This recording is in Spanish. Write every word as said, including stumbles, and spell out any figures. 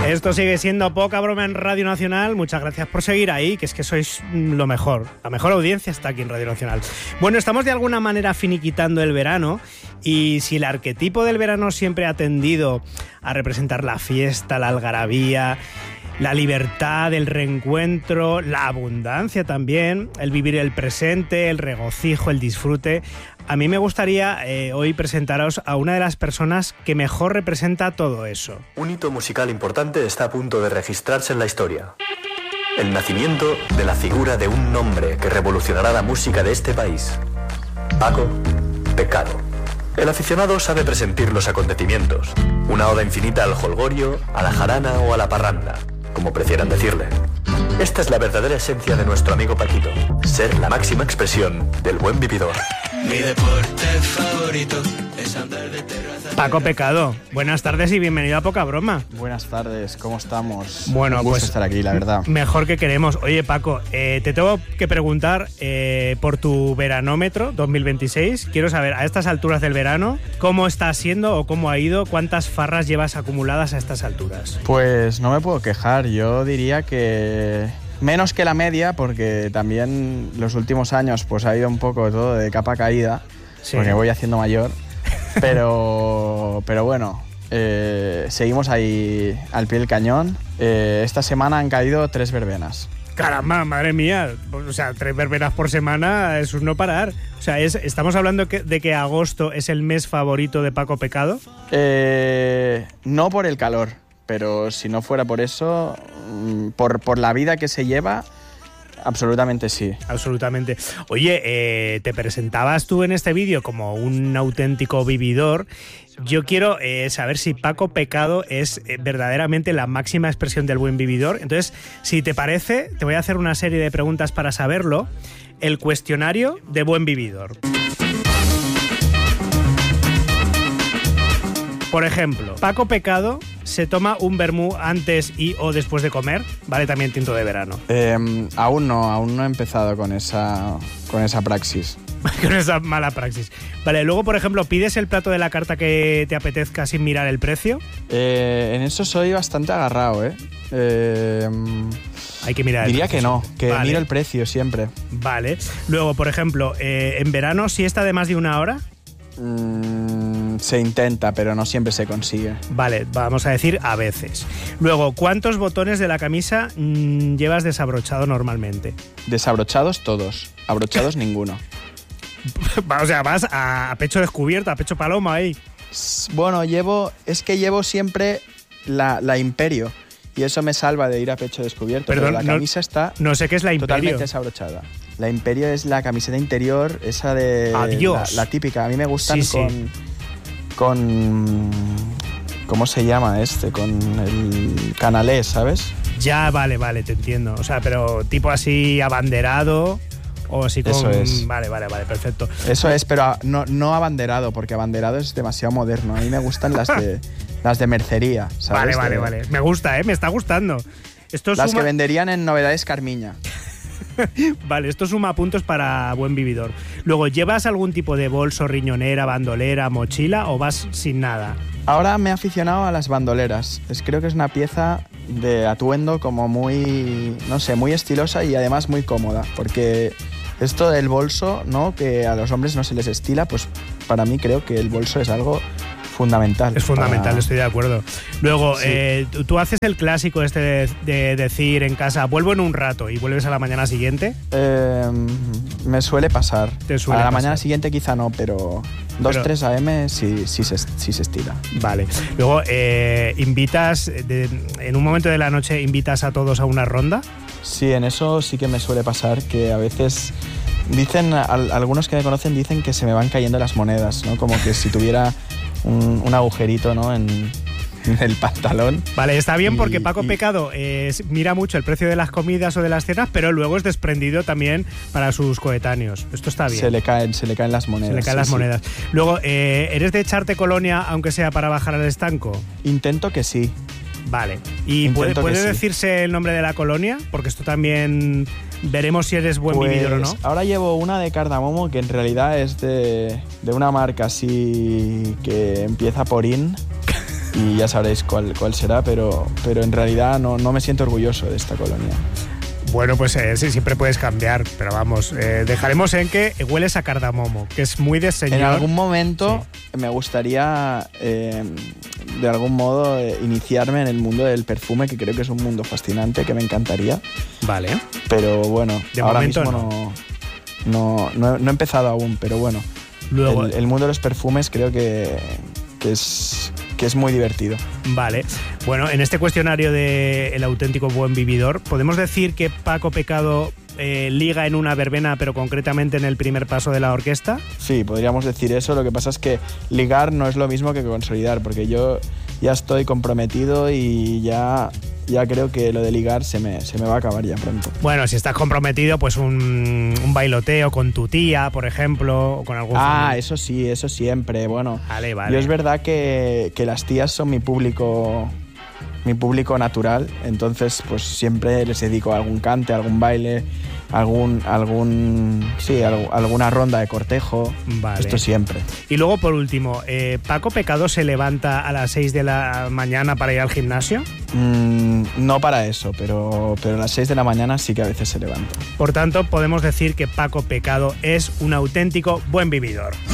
Esto sigue siendo Poca Broma en Radio Nacional. Muchas gracias por seguir ahí, que es que sois lo mejor. La mejor audiencia está aquí en Radio Nacional. Bueno, estamos de alguna manera finiquitando el verano, y si el arquetipo del verano siempre ha tendido a representar la fiesta, la algarabía, la libertad, el reencuentro, la abundancia también, el vivir el presente, el regocijo, el disfrute, a mí me gustaría eh, hoy presentaros a una de las personas que mejor representa todo eso. Un hito musical importante está a punto de registrarse en la historia. El nacimiento de la figura de un nombre que revolucionará la música de este país. Paco Pecado. El aficionado sabe presentir los acontecimientos. Una oda infinita al jolgorio, a la jarana o a la parranda, como prefieran decirle. Esta es la verdadera esencia de nuestro amigo Paquito. Ser la máxima expresión del buen vividor. Mi deporte favorito es andar de terraza. Paco Pecado, buenas tardes y bienvenido a Poca Broma. Buenas tardes, ¿cómo estamos? Bueno, Un gusto pues estar aquí, la verdad. Mejor que queremos. Oye, Paco, eh, te tengo que preguntar eh, por tu veranómetro dos mil veintiséis. Quiero saber, a estas alturas del verano, ¿cómo está siendo o cómo ha ido? ¿Cuántas farras llevas acumuladas a estas alturas? Pues no me puedo quejar, yo diría que menos que la media, porque también los últimos años pues ha ido un poco todo de capa caída, sí, porque voy haciendo mayor, pero, pero bueno, eh, seguimos ahí al pie del cañón. Eh, esta semana han caído tres verbenas. Caramba, madre mía, o sea, tres verbenas por semana es un no parar. O sea, es, ¿estamos hablando que, de que agosto es el mes favorito de Paco Pecado? Eh, no por el calor, pero si no fuera por eso, por, por la vida que se lleva, absolutamente sí. Absolutamente. Oye, eh, te presentabas tú en este vídeo como un auténtico vividor. Yo quiero eh, saber si Paco Pecado es eh, verdaderamente la máxima expresión del buen vividor. Entonces, si te parece, te voy a hacer una serie de preguntas para saberlo. El cuestionario de buen vividor. Por ejemplo, Paco Pecado se toma un vermú antes y o después de comer, ¿vale? También tinto de verano. Eh, aún no, aún no he empezado con esa, con esa praxis. Con esa mala praxis. Vale, luego, por ejemplo, ¿pides el plato de la carta que te apetezca sin mirar el precio? Eh, en eso soy bastante agarrado, ¿eh? eh Hay que mirar el Diría precio. que no, que vale. miro el precio siempre. Vale. Luego, por ejemplo, eh, en verano, ¿siesta de más de una hora? Mm, se intenta, pero no siempre se consigue. Vale, vamos a decir a veces. Luego, ¿cuántos botones de la camisa mmm, llevas desabrochado normalmente? Desabrochados todos, abrochados ninguno. O sea, vas a pecho descubierto, a pecho paloma ahí. Bueno, llevo, es que llevo siempre la, la Imperio y eso me salva de ir a pecho descubierto. Perdón, pero la camisa no, está no sé qué es la Imperio. Totalmente desabrochada. La Imperio es la camiseta interior, esa de Adiós. La, la típica. A mí me gustan sí, con, sí. con ¿cómo se llama este? Con el canalés, ¿sabes? Ya, vale, vale, te entiendo. O sea, pero tipo así abanderado. O así con... Eso es. Vale, vale, vale, perfecto. Eso es, pero no, no abanderado, porque abanderado es demasiado moderno. A mí me gustan las de las de mercería, ¿sabes? Vale, vale, de... vale. Me gusta, ¿eh? Me está gustando. Esto las suma... que venderían en Novedades Carmiña. Vale, esto suma puntos para buen vividor. Luego, ¿llevas algún tipo de bolso, riñonera, bandolera, mochila o vas sin nada? Ahora me he aficionado a las bandoleras. Es, creo que es una pieza de atuendo como muy, no sé, muy estilosa y además muy cómoda, porque esto del bolso, ¿no?, que a los hombres no se les estila, pues para mí creo que el bolso es algo fundamental. Es fundamental, para... estoy de acuerdo. Luego, sí. eh, ¿tú, ¿tú haces el clásico este de, de decir en casa, vuelvo en un rato y vuelves a la mañana siguiente? Eh, me suele pasar. ¿Te suele a la pasar? Mañana siguiente quizá no, pero dos, tres a eme sí, sí, se, sí se estira. Vale. Luego, eh, ¿invitas, de, en un momento de la noche, invitas a todos a una ronda? Sí, en eso sí que me suele pasar, que a veces... Dicen, al, algunos que me conocen dicen que se me van cayendo las monedas, ¿no? Como que si tuviera un, un agujerito, ¿no?, en, en el pantalón. Vale, está bien, y, porque Paco y... Pecado eh, mira mucho el precio de las comidas o de las cenas, pero luego es desprendido también para sus coetáneos. Esto está bien. Se le caen, se le caen las monedas. Se le caen sí, las sí. monedas. Luego, eh, ¿eres de echarte colonia aunque sea para bajar al estanco? Intento que sí. Vale. ¿Y puede, puede sí. decirse el nombre de la colonia? Porque esto también veremos si eres buen pues, vividor o no. Ahora llevo una de cardamomo que en realidad es de, de una marca así que empieza por in. y ya sabréis cuál, cuál será, pero, pero en realidad no, no me siento orgulloso de esta colonia. Bueno, pues eh, sí, siempre puedes cambiar, pero vamos, eh, dejaremos en que hueles a cardamomo, que es muy de señor. En algún momento sí. me gustaría, eh, de algún modo, eh, iniciarme en el mundo del perfume, que creo que es un mundo fascinante, que me encantaría. Vale. Pero bueno, de ahora momento mismo no. No, no, no he empezado aún, pero bueno. Luego, el, el mundo de los perfumes creo que, que, es, que es muy divertido. Vale. Bueno, en este cuestionario de El auténtico buen vividor, ¿podemos decir que Paco Pecado eh, liga en una verbena, pero concretamente en el primer paso de la orquesta? Sí, podríamos decir eso. Lo que pasa es que ligar no es lo mismo que consolidar, porque yo ya estoy comprometido y ya... ya creo que lo de ligar se me, se me va a acabar ya pronto. Bueno, si estás comprometido, pues un, un bailoteo con tu tía, por ejemplo, o con algún... Ah, familiar. eso sí, eso siempre. Bueno, vale, vale. Yo es verdad que, que las tías son mi público, mi público natural, entonces pues siempre les dedico algún cante, algún baile, algún, algún sí, algo, alguna ronda de cortejo. Vale. Esto siempre. Y luego, por último, eh, ¿Paco Pecado se levanta a las seis de la mañana para ir al gimnasio? Mm, no para eso, pero, pero a las seis de la mañana sí que a veces se levanta. Por tanto, podemos decir que Paco Pecado es un auténtico buen vividor.